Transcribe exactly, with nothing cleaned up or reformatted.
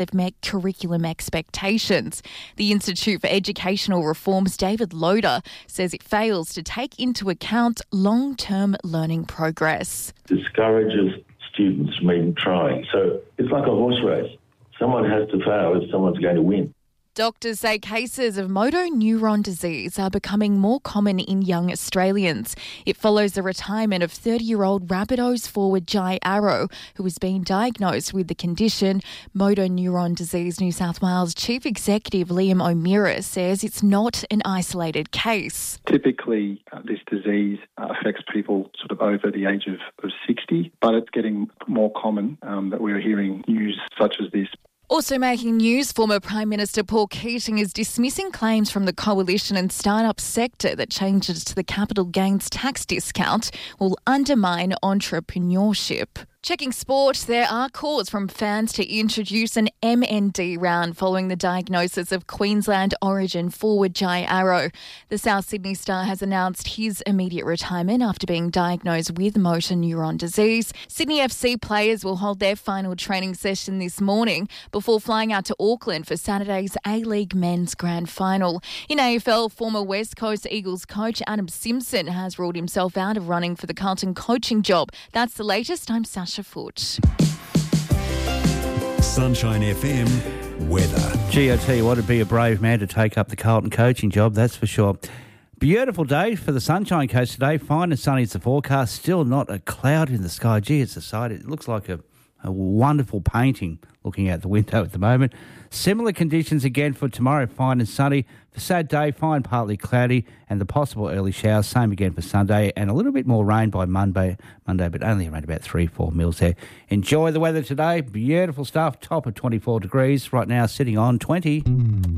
they've met curriculum expectations. The Institute for Educational Reform's David Loader says it fails to take into account long-term learning progress. Discourages students from even trying. So it's like a horse race. Someone has to fail if someone's going to win. Doctors say cases of motor neuron disease are becoming more common in young Australians. It follows the retirement of thirty-year-old Rabbitohs forward Jai Arrow, who has been diagnosed with the condition. Motor neuron disease New South Wales Chief Executive Liam O'Meara says it's not an isolated case. Typically, uh, this disease uh, affects people sort of over the age of, of sixty, but it's getting more common um, that we're hearing news such as this. Also making news, former Prime Minister Paul Keating is dismissing claims from the coalition and start-up sector that changes to the capital gains tax discount will undermine entrepreneurship. Checking sport, there are calls from fans to introduce an M N D round following the diagnosis of Queensland origin forward Jai Arrow. The South Sydney star has announced his immediate retirement after being diagnosed with motor neuron disease. Sydney F C players will hold their final training session this morning before flying out to Auckland for Saturday's A-League Men's Grand Final. In A F L, former West Coast Eagles coach Adam Simpson has ruled himself out of running for the Carlton coaching job. That's the latest. I'm Sasha Foot. Sunshine F M weather. Gee, I tell you what, it'd be a brave man to take up the Carlton coaching job, that's for sure. Beautiful day for the Sunshine Coast today. Fine and sunny is the forecast. Still not a cloud in the sky. Gee, it's a sight. It looks like a, a wonderful painting looking out the window at the moment. Similar conditions again for tomorrow, fine and sunny. For Saturday, fine, partly cloudy, and the possible early showers. Same again for Sunday, and a little bit more rain by Monday, Monday, but only around about three, four mils there. Enjoy the weather today. Beautiful stuff. Top of twenty-four degrees right now, sitting on twenty.